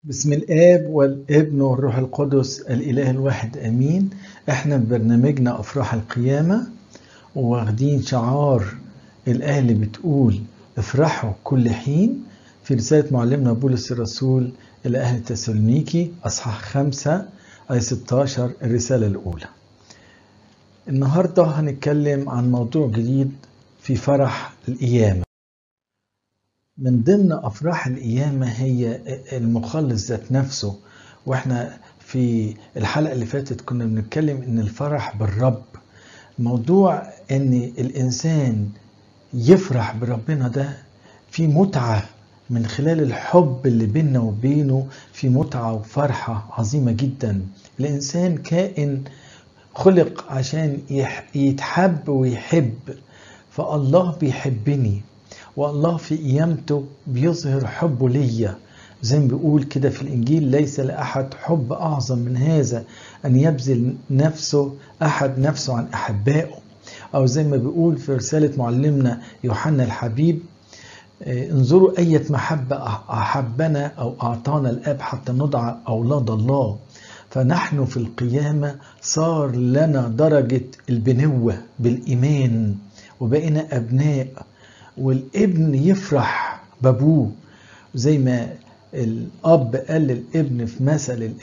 بسم الآب والابن والروح القدس الإله الواحد أمين. احنا ببرنامجنا أفراح القيامة واخدين شعار الآية اللي بتقول افرحوا كل حين في رسالة معلمنا بولس الرسول إلى أهل تسالونيكي أصحاح 5 آية 16 الرسالة الأولى. النهاردة هنتكلم عن موضوع جديد في فرح القيامة. من ضمن أفراح القيامة هي المخلص ذات نفسه، وإحنا في الحلقة اللي فاتت كنا بنتكلم إن الفرح بالرب، موضوع إن الإنسان يفرح بربنا ده في متعة من خلال الحب اللي بيننا وبينه، في متعة وفرحة عظيمة جدا. الإنسان كائن خلق عشان يتحب ويحب، فالله بيحبني والله في قيامته بيظهر حبه ليا، زي ما بيقول كده في الإنجيل: ليس لأحد حب أعظم من هذا أن يبذل نفسه أحد نفسه عن أحبائه. أو زي ما بيقول في رسالة معلمنا يوحنا الحبيب: انظروا أية محبة أحبنا أو أعطانا الآب حتى ندعى أولاد الله. فنحن في القيامة صار لنا درجة البنوة بالإيمان وبقينا أبناء، والابن يفرح بابوه زي ما الأب قال للابن في مثل